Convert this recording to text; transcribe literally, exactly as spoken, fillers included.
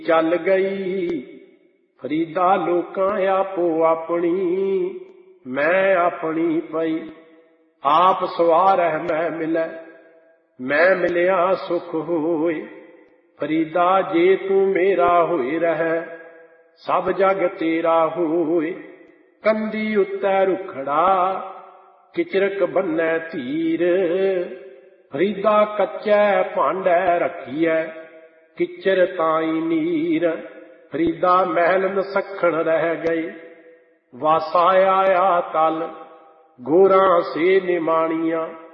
चल गई फरीदा लोकां आपो अपनी, मैं अपनी पई। आप सवार है मैं मिलै, मैं मिलिया सुख होए। फरीदा जे तू मेरा होए रहे, सब जग तेरा होए। कंधी उत्ते रुखड़ा किचरक बन्नै तीर, फरीदा कच्चै भांडै रखिए किचर ताई नीर। फरीदा महल नसखण रह गए, वासा आया तल गोरां से निमाणिया।